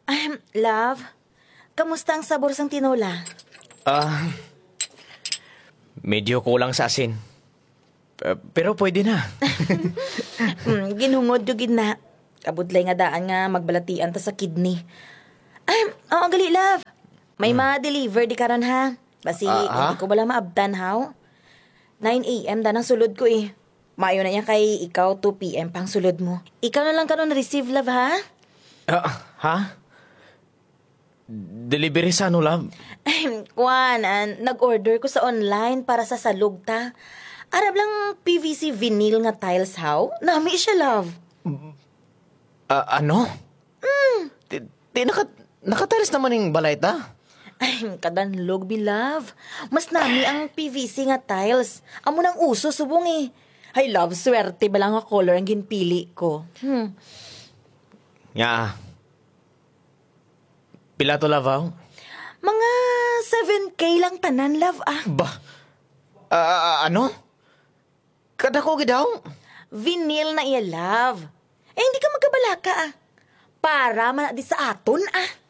Love, kamusta ang sabor sang tinola? Ah, medyo kulang sa asin. Pero pwede na. Ginhungod yung gina. Kabudlay nga daan nga magbalatian ta sa kidney. Oo, gali, love. May ma-deliver di karon ha. Basi, hindi ko bala maabdan, haw. 9 a.m. dan ang sulod ko eh. Maayo na yan kay ikaw 2 p.m. pang sulod mo. Ikaw na lang karon receive, love, ha? Ha? Delivery sa ano, love? Kuanan, nag-order ko sa online para sa salug ta. Arab lang PVC vinyl nga tiles, haw. Nami siya, love. Ano? Nakatiles naman yung balay ta? Kadanlog, love. Mas nami ang PVC nga tiles. Amo nang uso, subong eh. Ay, love, swerte ba lang nga color ang ginpili ko? Nga. Pila to, love, haw? Mga 7K lang tanan, love, ah. Ano? Kada ko gidaw? Vinyl na iya, love. Eh, hindi ka magkabalaka, ah. Para man di sa aton, ah.